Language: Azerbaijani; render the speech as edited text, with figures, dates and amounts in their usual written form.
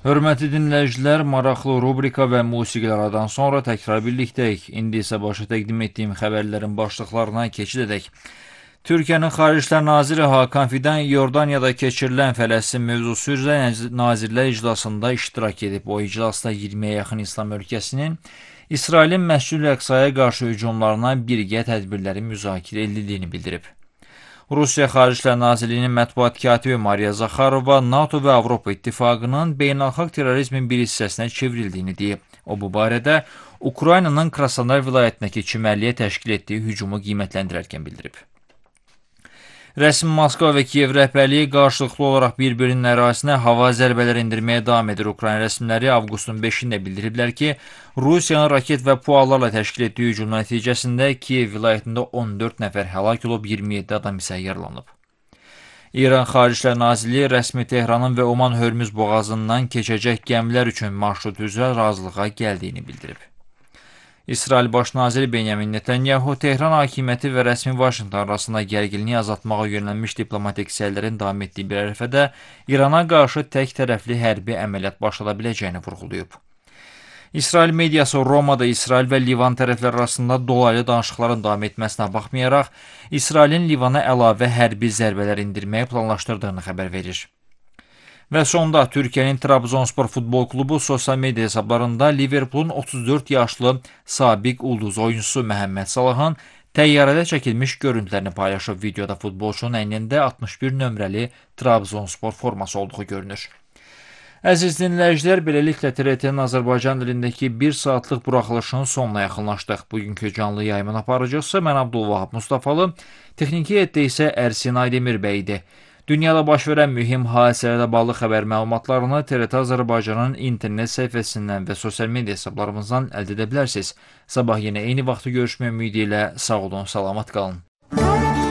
Hörmətli dinləyicilər, maraqlı rubrika və musiqilərdən sonra təkrar birlikdəyik. İndi isə başa təqdim etdiyim xəbərlərin başlıqlarına keçid edək. Türkiyənin Xarici İşlər Naziri Hakan Fidan Yordaniyada keçirilən Fələstin mövzusu üzrə Nazirlər iclasında iştirak edib. O iclasda 20-yə yaxın İslam ölkəsinin İsrailin Məscid-ül Əqsaya qarşı hücumlarına birgə tədbirləri müzakirə edildiyini bildirib. Rusiya Xarici İşlər Nazirliyinin mətbuat katibi Mariya Zakharova NATO və Avropa İttifaqının beynəlxalq terrorizmin bir hissəsinə çevrildiyini deyib. O bu barədə Ukraynanın Krasnodar vilayətindəki çimərliyə təşkil etdiyi hücumu qiymətləndirərkən bildirib. Rəsmi Moskva və Kiyev rəhbərliyi qarşılıqlı olaraq bir-birinin ərazisinə hava zərbələri endirməyə davam edir. Ukrayna rəsmiləri avqustun 5-də bildiriblər ki, Rusiyanın raket və puallarla təşkil etdiyi hücum nəticəsində Kiyev vilayətində 14 nəfər həlak olub, 27 adam isə yaralanıb. İran Xarici İşlər Nazirliyi rəsmi Tehranın və Oman Hörmüz boğazından keçəcək gəmilər üçün marşrut üzrə razılığa gəldiyini bildirib. İsrail Baş naziri Benyamin Netanyahu Tehran hakimiyyəti və rəsmi Vaşinqton arasında gərginliyi azaltmağa yönəlmiş diplomatik səylərin davam etdiyi bir ərəfədə İrana qarşı tək tərəfli hərbi əməliyyat başlada biləcəyini vurğulayıb. İsrail mediası Romada İsrail və Livan tərəfləri arasında dolaylı danışıqların davam etməsinə baxmayaraq, İsrailin Livana əlavə hərbi zərbələr endirməyi planlaşdırdığını xəbər verir. Və sonda Türkiyənin Trabzonspor futbol klubu sosial media hesablarında Liverpoolun 34 yaşlı sabiq ulduz oyuncusu Məhəmməd Salahın təyyarədə çəkilmiş görüntülərini paylaşıb. Videoda futbolçunun əynində 61 nömrəli Trabzonspor forması olduğu görünür. Əziz dinləyicilər, beləliklə TRT-nin Azərbaycan dilindəki 1 saatlıq buraxılışının sonuna yaxınlaşdıq. Bugünkü canlı yayımın aparıcısı mən Abdulvahab Mustafalı, texniki heyətdə isə Ərsin Aydemir bəy idi. Dünyada baş verən mühüm hadisələrlə bağlı xəbər məlumatlarını TRT Azərbaycanın internet səhifəsindən və sosial media hesablarımızdan əldə edə bilərsiniz. Sabah yenə eyni vaxtda görüşmək ümidi ilə sağ olun, salamat qalın.